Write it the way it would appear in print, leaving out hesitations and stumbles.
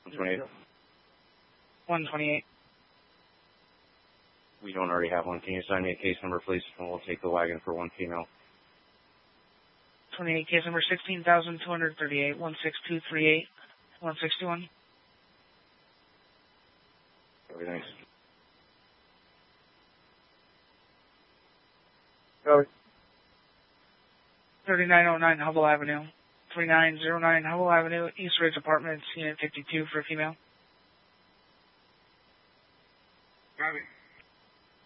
128. 128. We don't already have one. Can you assign me a case number, please? And we'll take the wagon for one female. 28, case number 16,238, 16238, 1621. Okay, thanks. Copy. 3909 Hubble Avenue. 3909 Hubble Avenue, East Ridge Apartments, Unit 52 for a female. Copy.